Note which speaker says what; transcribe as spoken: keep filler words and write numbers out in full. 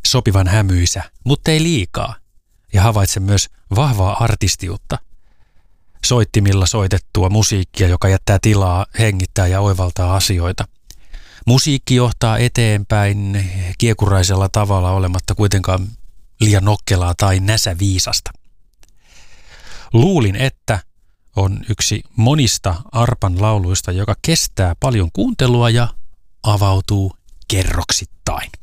Speaker 1: sopivan hämyisä, mutta ei liikaa. Ja havaitsen myös vahvaa artistiutta. Soittimilla soitettua musiikkia, joka jättää tilaa hengittää ja oivaltaa asioita. Musiikki johtaa eteenpäin kiekuraisella tavalla olematta kuitenkaan liian nokkelaa tai näsäviisasta. Luulin, että on yksi monista arpan lauluista, joka kestää paljon kuuntelua ja avautuu kerroksittain.